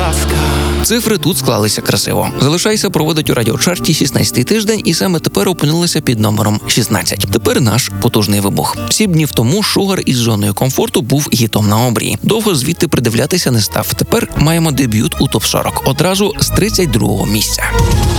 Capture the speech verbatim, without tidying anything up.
ласка. Цифри тут склалися красиво. «Залишайся» проводить у радіочарті шістнадцятий тиждень і саме тепер опинилися під номером шістнадцять. Тепер наш потужний вибух. Сім днів тому Шугар із зоною комфорту був гітом на обрії. Довго звідти придивлятися не став. Тепер маємо дебют у топ сорок. Одразу з тридцять другого місця.